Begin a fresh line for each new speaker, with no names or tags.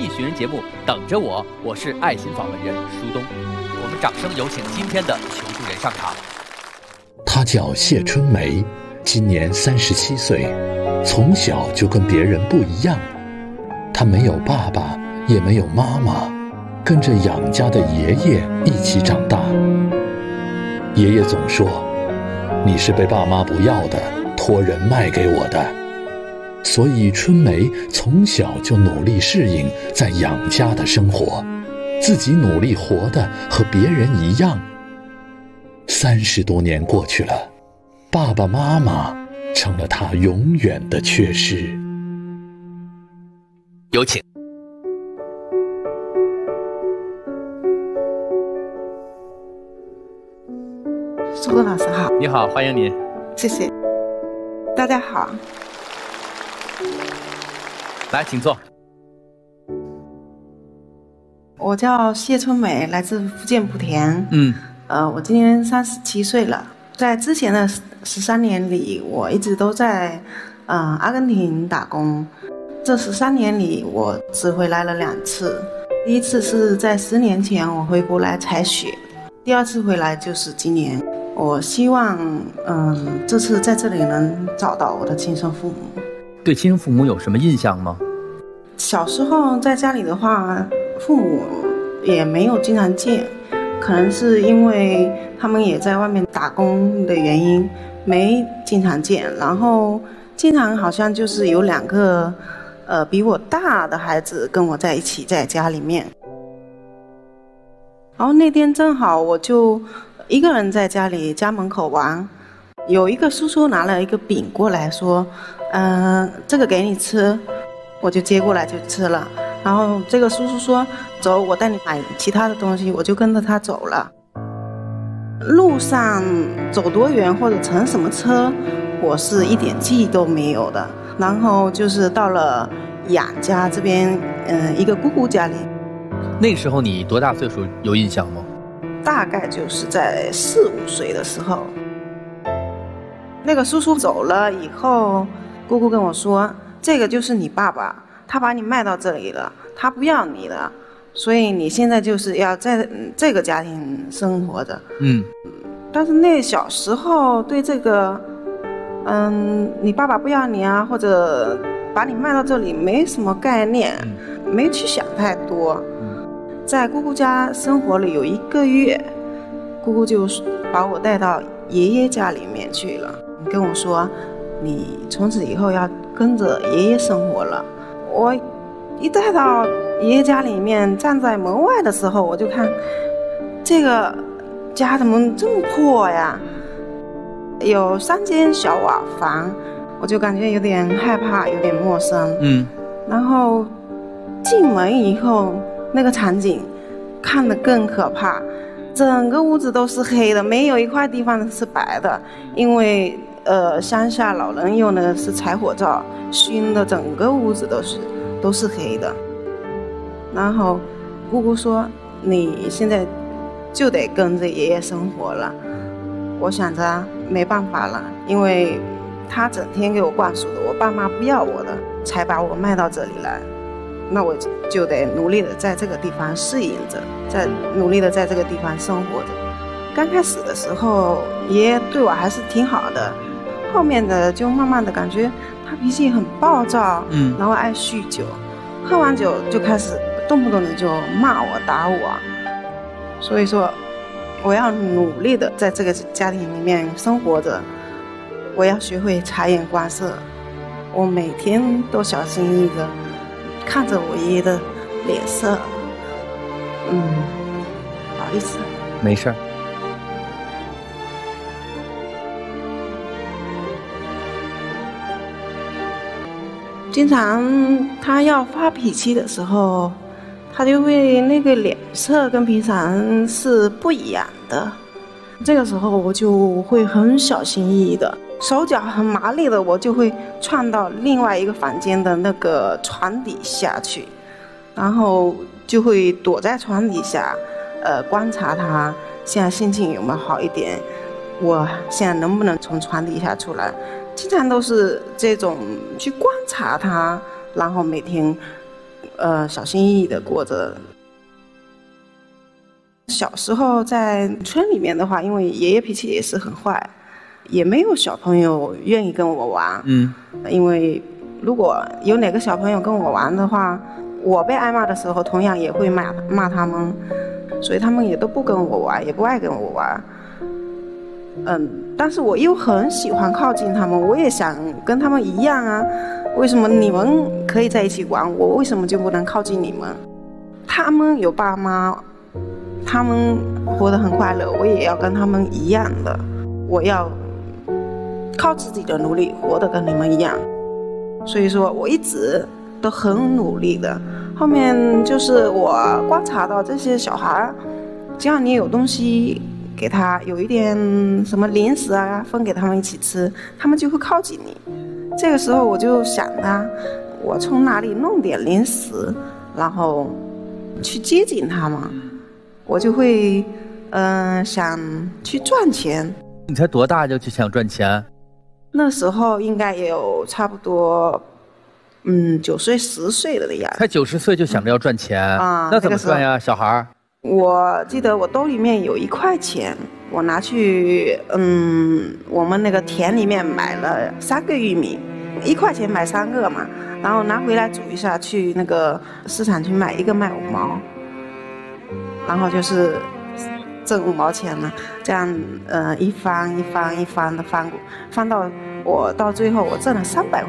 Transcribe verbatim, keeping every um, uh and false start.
艺寻人节目等着我，我是爱心访问人舒东。我们掌声有请今天的求助人上场。
她叫谢春梅，今年三十七岁，从小就跟别人不一样。她没有爸爸，也没有妈妈，跟着养家的爷爷一起长大。爷爷总说，你是被爸妈不要的，托人卖给我的。所以春梅从小就努力适应在养家的生活，自己努力活得和别人一样。三十多年过去了，爸爸妈妈成了她永远的缺失。
有请。
舒东老师好。
你好，欢迎您。
谢谢。大家好。
来，请坐。
我叫谢春梅，来自福建莆田。
嗯，
呃，我今年三十七岁了。在之前的十三年里，我一直都在呃阿根廷打工。这十三年里，我只回来了两次。第一次是在十年前我回国来采雪，第二次回来就是今年。我希望，嗯，这次在这里能找到我的亲生父母。
对亲生父母有什么印象吗？
小时候在家里的话，父母也没有经常见，可能是因为他们也在外面打工的原因，没经常见。然后经常好像就是有两个呃比我大的孩子跟我在一起在家里面。然后那天正好我就一个人在家里家门口玩，有一个叔叔拿了一个饼过来说，嗯、呃，这个给你吃。我就接过来就吃了。然后这个叔叔说，走，我带你买其他的东西，我就跟着他走了。路上走多远或者乘什么车，我是一点记忆都没有的。然后就是到了养家这边，嗯、呃，一个姑姑家里。
那时候你多大岁数有印象吗？
大概就是在四五岁的时候。那个叔叔走了以后，姑姑跟我说，这个就是你爸爸，他把你卖到这里了，他不要你了，所以你现在就是要在这个家庭生活着。
嗯，
但是那小时候对这个，嗯，你爸爸不要你啊，或者把你卖到这里没什么概念，嗯、没去想太多。嗯、在姑姑家生活了有一个月，姑姑就把我带到爷爷家里面去了，跟我说，你从此以后要跟着爷爷生活了。我一带到爷爷家里面，站在门外的时候，我就看这个家怎么这么破呀，有三间小瓦房，我就感觉有点害怕，有点陌生。嗯，然后进门以后，那个场景看得更可怕，整个屋子都是黑的，没有一块地方是白的，因为呃，乡下老人用的是柴火灶，熏的整个屋子都是都是黑的。然后姑姑说，你现在就得跟着爷爷生活了。我想着没办法了，因为他整天给我灌输的，我爸妈不要我的，才把我卖到这里来。那我就得努力的在这个地方适应着，在努力的在这个地方生活着。刚开始的时候，爷爷对我还是挺好的。后面的就慢慢的感觉他脾气很暴躁，嗯，然后爱酗酒，喝完酒就开始动不动的就骂我打我，所以说我要努力的在这个家庭里面生活着，我要学会察言观色，我每天都小心翼翼的看着我爷爷的脸色。嗯，不好意思。
没事儿。
经常他要发脾气的时候，他就会那个脸色跟平常是不一样的。这个时候我就会很小心翼翼的，手脚很麻利的，我就会窜到另外一个房间的那个床底下去，然后就会躲在床底下，呃，观察他现在心情有没有好一点，我现在能不能从床底下出来。经常都是这种去观察他，然后每天呃小心翼翼的过着。小时候在村里面的话，因为爷爷脾气也是很坏，也没有小朋友愿意跟我玩。
嗯，
因为如果有哪个小朋友跟我玩的话，我被挨骂的时候，同样也会骂骂他们，所以他们也都不跟我玩，也不爱跟我玩。嗯，但是我又很喜欢靠近他们，我也想跟他们一样啊。为什么你们可以在一起玩，我为什么就不能靠近你们？他们有爸妈，他们活得很快乐，我也要跟他们一样的，我要靠自己的努力活得跟你们一样。所以说我一直都很努力的。后面就是我观察到这些小孩，只要你有东西给他，有一点什么零食啊分给他们一起吃，他们就会靠近你。这个时候我就想啊，我从哪里弄点零食，然后去接近他们，我就会嗯、呃、想去赚钱。
你才多大就去想赚钱？
那时候应该也有差不多嗯九岁十岁了的样子。
才九十岁就想着要赚钱啊？那怎么赚呀，小孩？
我记得我兜里面有一块钱，我拿去嗯我们那个田里面买了三个玉米，一块钱买三个嘛，然后拿回来煮一下，去那个市场去买一个卖五毛，然后就是挣五毛钱了，这样呃一翻一翻一翻的翻翻到我到最后我挣了三百块